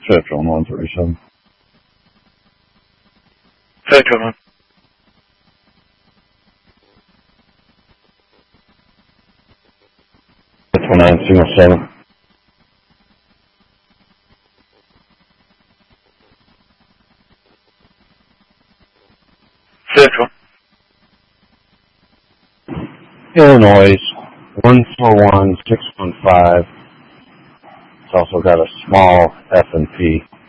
Central 137. Central 1. Central 907. Central. Illinois 141615. It's also got a small F&P.